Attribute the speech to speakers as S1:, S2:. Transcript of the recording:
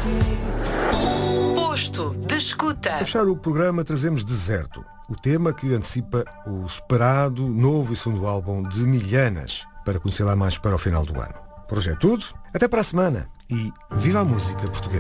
S1: Posto de escuta.
S2: A fechar o programa trazemos Deserto, o tema que antecipa o esperado novo e segundo álbum de Milhanas, para conhecer lá mais para o final do ano. Por hoje é tudo, até para a semana e viva a música portuguesa.